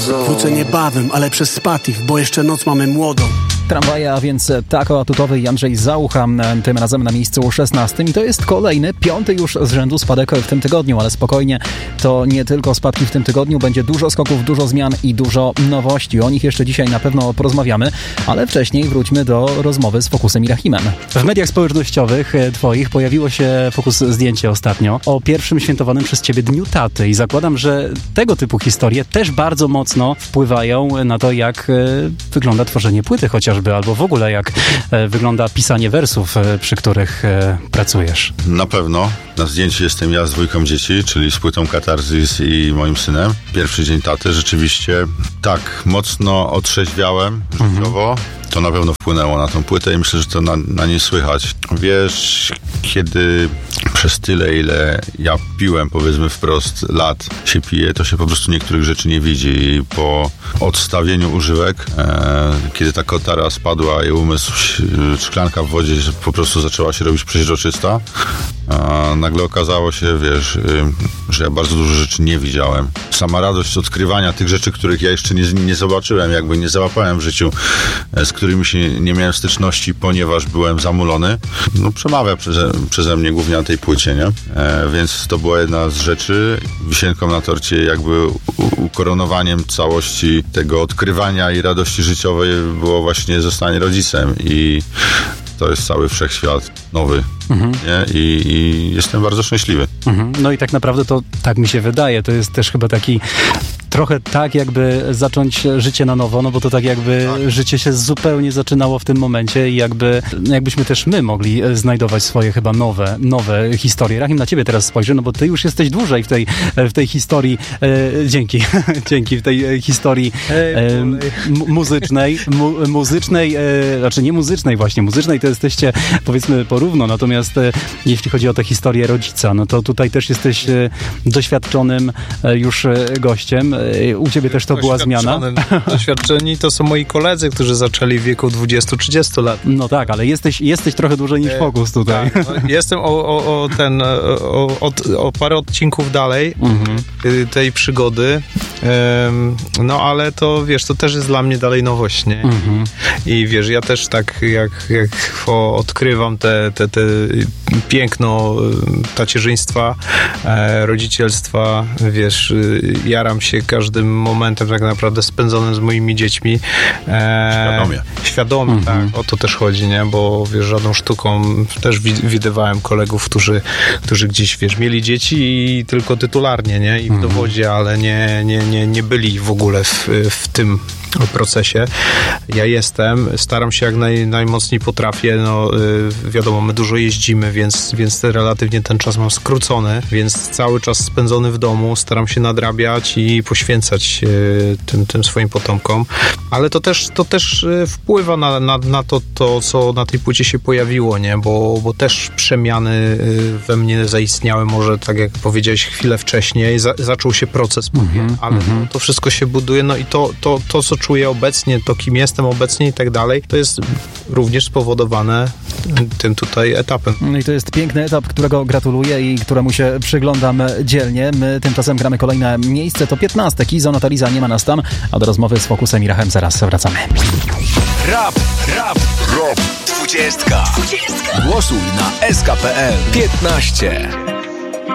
Wrócę niebawem, ale przez Spatif, bo jeszcze noc mamy młodą. Tramwaje, a więc Tako Atutowy i Andrzej Załucha, tym razem na miejscu 16. I to jest kolejny, 5. już z rzędu spadek w tym tygodniu, ale spokojnie, to nie tylko spadki w tym tygodniu, będzie dużo skoków, dużo zmian i dużo nowości. O nich jeszcze dzisiaj na pewno porozmawiamy, ale wcześniej wróćmy do rozmowy z Focusem i Rahimem. W mediach społecznościowych twoich pojawiło się Focus zdjęcie ostatnio o pierwszym świętowanym przez ciebie Dniu Taty i zakładam, że tego typu historie też bardzo mocno wpływają na to, jak wygląda tworzenie płyty chociażby, albo w ogóle jak wygląda pisanie wersów, przy których pracujesz. Na pewno. Na zdjęciu jestem ja z 2 dzieci, czyli z płytą Katarzys i moim synem. Pierwszy dzień taty. Rzeczywiście tak mocno otrzeźwiałem życiowo. To na pewno wpłynęło na tą płytę i myślę, że to na niej słychać. Wiesz, kiedy przez tyle, ile ja piłem, powiedzmy wprost, lat się pije, to się po prostu niektórych rzeczy nie widzi. I po odstawieniu używek, kiedy ta kotara spadła i umysł, szklanka w wodzie po prostu zaczęła się robić przeźroczysta, nagle okazało się, wiesz, że ja bardzo dużo rzeczy nie widziałem. Sama radość odkrywania tych rzeczy, których ja jeszcze nie zobaczyłem, jakby nie załapałem w życiu, z którymi się nie miałem styczności, ponieważ byłem zamulony, no przemawia przeze mnie głównie na tej płycie, nie? Więc to była jedna z rzeczy. Wisienką na torcie, jakby ukoronowaniem całości tego odkrywania i radości życiowej było właśnie zostanie rodzicem i to jest cały wszechświat nowy. Nie? I jestem bardzo szczęśliwy. No i tak naprawdę to tak mi się wydaje. To jest też chyba taki trochę tak, jakby zacząć życie na nowo, no bo to tak jakby życie się zupełnie zaczynało w tym momencie i jakbyśmy też my mogli znajdować swoje chyba nowe historie. Rahim, na ciebie teraz spojrzę, no bo ty już jesteś dłużej w tej historii, dzięki, w tej historii muzycznej, znaczy nie muzycznej właśnie, muzycznej to jesteście powiedzmy porówno, natomiast jeśli chodzi o tę historię rodzica, no to tutaj też jesteś doświadczonym już gościem. U ciebie też to była zmiana. Doświadczeni to są moi koledzy, którzy zaczęli w wieku 20-30 lat. No tak, ale jesteś trochę dłużej niż Focus tutaj. Tak, no, jestem o parę odcinków dalej tej przygody. No ale to wiesz, to też jest dla mnie dalej nowość, nie? I wiesz, ja też tak jak odkrywam te piękno tacierzyństwa, rodzicielstwa, wiesz, jaram się każdym momentem tak naprawdę spędzonym z moimi dziećmi. Świadomie, tak. O to też chodzi, nie? Bo wiesz, żadną sztuką też widywałem kolegów, którzy gdzieś, wiesz, mieli dzieci i tylko tytularnie, nie? I w dowodzie, ale nie byli w ogóle w tym procesie. Ja staram się jak najmocniej potrafię, no wiadomo, my dużo jeździmy, więc relatywnie ten czas mam skrócony, więc cały czas spędzony w domu, staram się nadrabiać i poświęcać tym swoim potomkom, ale to też wpływa na to, co na tej płycie się pojawiło, nie? Bo też przemiany we mnie zaistniały, może tak jak powiedziałeś chwilę wcześniej, zaczął się proces, ale to wszystko się buduje, no i to co czuję obecnie, to kim jestem obecnie i tak dalej, to jest również spowodowane tym tutaj etapem. No i to jest piękny etap, którego gratuluję i któremu się przyglądam dzielnie. My tymczasem gramy kolejne miejsce, to 15. Izo Notariza, nie ma nas tam, a do rozmowy z Focusem i Rahem zaraz wracamy. Rap 20. Głosuj na SK.pl 15.